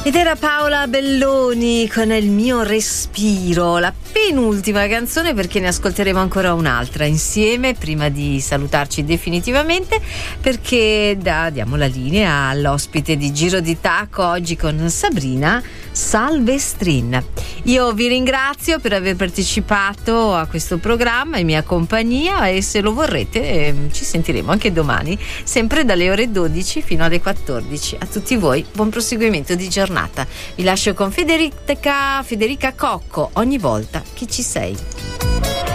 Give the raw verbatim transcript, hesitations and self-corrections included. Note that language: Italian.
Ed era Paola Belloni con Il mio respiro, la penultima canzone, perché ne ascolteremo ancora un'altra insieme prima di salutarci definitivamente, perché da, diamo la linea all'ospite di Giro di Tacco oggi con Sabrina Salvestrin. Io vi ringrazio per aver partecipato a questo programma in mia compagnia e se lo vorrete eh, ci sentiremo anche domani, sempre dalle ore dodici fino alle quattordici. A tutti voi buon proseguimento di giornata. Vi lascio con Federica Federica Cocco, Ogni volta che ci sei.